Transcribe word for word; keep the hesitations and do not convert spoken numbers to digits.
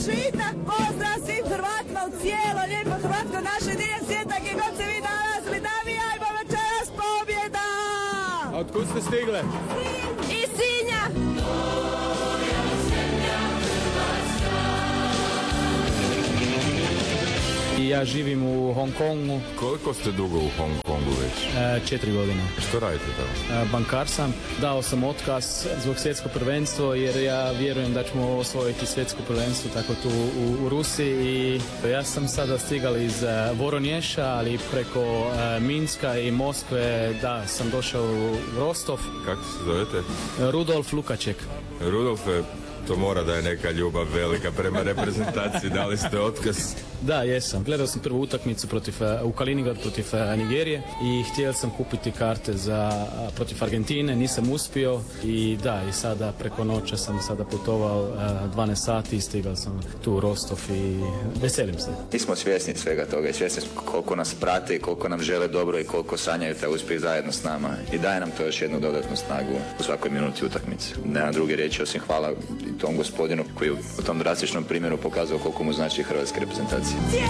užitak, pozdrav svim Hrvatima u cijelo lijepo Hrvatsko naše diljem svijeta, gdje god se vi danas, mi da mi ajmo večeras pobjeda! A otkud ste stigle? Iz Sinja! I ja živim u Hong Kongu. Koliko ste dugo u Hong Kongu već? E, četiri godine. Što radite tamo? E, bankar sam. Dao sam otkaz zbog svjetsko prvenstvo jer ja vjerujem da ćemo osvojiti svjetsko prvenstvo tako tu u, u Rusiji. I ja sam sada stigal iz uh, Voronješa, ali preko uh, Minska i Moskve, da, sam došao u Rostov. Kako se zovete? Rudolf Lukaček. Rudolfe, to mora da je neka ljubav velika prema reprezentaciji. Dali ste otkaz? Da, jesam. Gledao sam prvu utakmicu protiv, u Kaliningrad protiv Nigerije i htio sam kupiti karte za protiv Argentine, nisam uspio i da, i sada preko noća sam sada putovao dvanaest sati i stigao sam tu u Rostov i veselim se. Mi smo svjesni svega toga i svjesni koliko nas prate i koliko nam žele dobro i koliko sanjaju taj uspjeh zajedno s nama i daje nam to još jednu dodatnu snagu u svakoj minuti utakmice. Nema druge riječi osim hvala i tom gospodinu koji u tom drastičnom primjeru pokazao koliko mu znači hrvatska reprezentacija.